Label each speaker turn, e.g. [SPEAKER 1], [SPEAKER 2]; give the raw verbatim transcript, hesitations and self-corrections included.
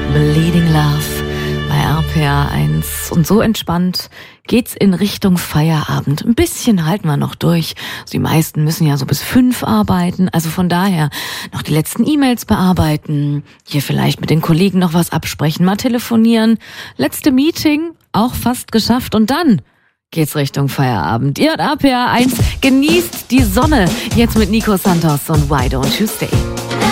[SPEAKER 1] Bleeding Love bei R P R eins. Und so entspannt geht's in Richtung Feierabend. Ein bisschen halten wir noch durch. Also die meisten müssen ja so bis fünf arbeiten. Also von daher noch die letzten E-Mails bearbeiten. Hier vielleicht mit den Kollegen noch was absprechen, mal telefonieren. Letzte Meeting, auch fast geschafft. Und dann geht's Richtung Feierabend. Ihr hört R P R eins, genießt die Sonne. Jetzt mit Nico Santos und Why Don't You Stay?